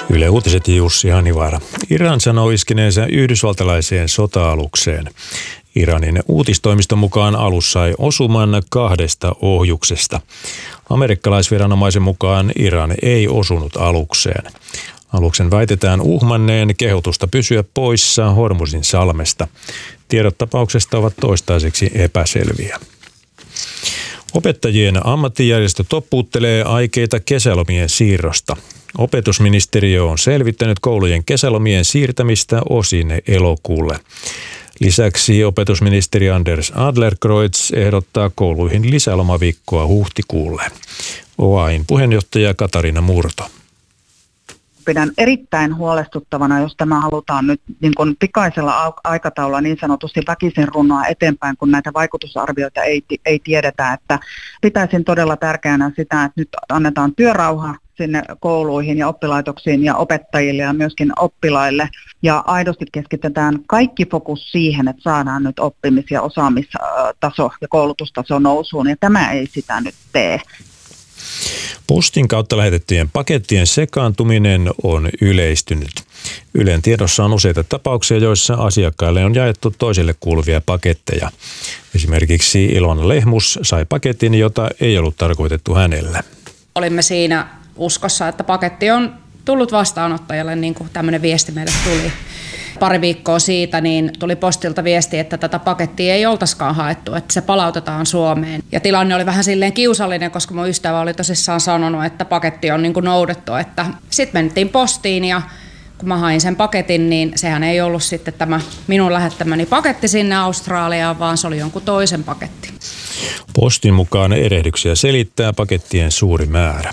Yle Uutiset ja Jussi Hanivaara. Iran sanoo iskeneensä yhdysvaltalaiseen sota-alukseen. Iranin uutistoimiston mukaan alus sai osuman 2 ohjuksesta. Amerikkalaisviranomaisen mukaan Iran ei osunut alukseen. Aluksen väitetään uhmanneen kehotusta pysyä poissa Hormuzin salmesta. Tiedot tapauksesta ovat toistaiseksi epäselviä. Opettajien ammattijärjestö toppuuttelee aikeita kesälomien siirrosta. Opetusministeriö on selvittänyt koulujen kesälomien siirtämistä osin elokuulle. Lisäksi opetusministeri Anders Adlercreutz ehdottaa kouluihin lisälomaviikkoa huhtikuulle. OAI:n puheenjohtaja Katarina Murto. Pidän erittäin huolestuttavana, jos tämä halutaan nyt niin kuin pikaisella aikataululla niin sanotusti väkisin runnoa eteenpäin, kun näitä vaikutusarvioita ei tiedetä. Että pitäisin todella tärkeänä sitä, että nyt annetaan työrauha sinne kouluihin ja oppilaitoksiin ja opettajille ja myöskin oppilaille. Ja aidosti keskitetään kaikki fokus siihen, että saadaan nyt oppimis- ja osaamistaso ja koulutustaso nousuun. Ja tämä ei sitä nyt tee. Postin kautta lähetettyjen pakettien sekaantuminen on yleistynyt. Ylen tiedossa on useita tapauksia, joissa asiakkaille on jaettu toiselle kuuluvia paketteja. Esimerkiksi Ilona Lehmus sai paketin, jota ei ollut tarkoitettu hänelle. Olimme siinä uskossa, että paketti on tullut vastaanottajalle, niin kuin tämmöinen viesti meille tuli. Pari viikkoa siitä niin tuli postilta viesti, että tätä pakettia ei oltaisikaan haettu, että se palautetaan Suomeen. Ja tilanne oli vähän silleen kiusallinen, koska mun ystävä oli tosissaan sanonut, että paketti on niin kuin noudettu. Sitten mentiin postiin ja kun mä hain sen paketin, niin sehän ei ollut sitten tämä minun lähettämäni paketti sinne Australiaan, vaan se oli jonkun toisen paketti. Postin mukaan erehdyksiä selittää pakettien suuri määrä.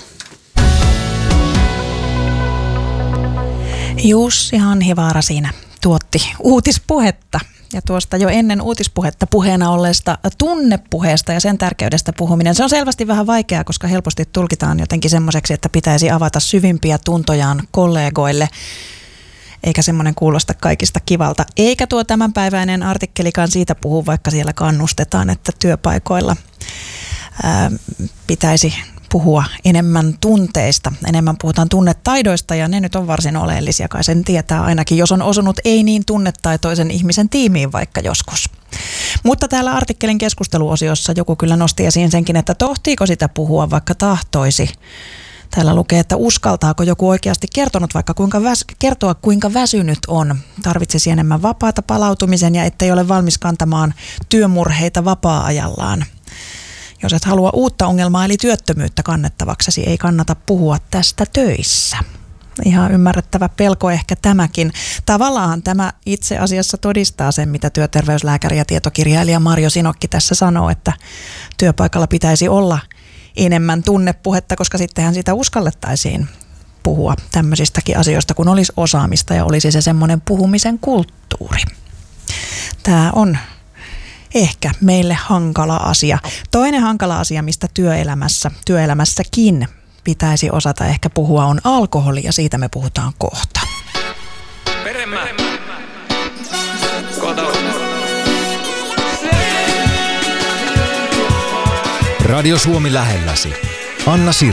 Jussi Hanivaara siinä tuotti uutispuhetta. Ja tuosta jo ennen uutispuhetta puheena olleesta tunnepuheesta ja sen tärkeydestä puhuminen. Se on selvästi vähän vaikeaa, koska helposti tulkitaan jotenkin semmoiseksi, että pitäisi avata syvimpiä tuntojaan kollegoille. Eikä semmoinen kuulosta kaikista kivalta. Eikä tuo tämänpäiväinen artikkelikaan siitä puhu, vaikka siellä kannustetaan, että työpaikoilla pitäisi puhua enemmän tunteista. Enemmän puhutaan tunnetaidoista ja ne nyt on varsin oleellisia. Kai sen tietää ainakin, jos on osunut ei niin tunnetaitoisen ihmisen tiimiin vaikka joskus. Mutta täällä artikkelin keskusteluosiossa joku kyllä nosti esiin senkin, että tohtiiko sitä puhua vaikka tahtoisi. Täällä lukee, että uskaltaako joku oikeasti kertoa kuinka väsynyt on. Tarvitsisi enemmän vapaata palautumisen ja ettei ole valmis kantamaan työmurheita vapaa-ajallaan. Jos et halua uutta ongelmaa eli työttömyyttä kannettavaksesi, ei kannata puhua tästä töissä. Ihan ymmärrettävä pelko ehkä tämäkin. Tavallaan tämä itse asiassa todistaa sen, mitä työterveyslääkäri ja tietokirjailija Marjo Sinokki tässä sanoo, että työpaikalla pitäisi olla enemmän tunnepuhetta, koska sittenhän sitä uskallettaisiin puhua tämmöisistäkin asioista, kun olisi osaamista ja olisi se semmoinen puhumisen kulttuuri. Tämä on ehkä meille hankala asia. Toinen hankala asia, mistä työelämässäkin pitäisi osata ehkä puhua, on alkoholi ja siitä me puhutaan kohta. Radio Suomi lähelläsi. Anna Siro.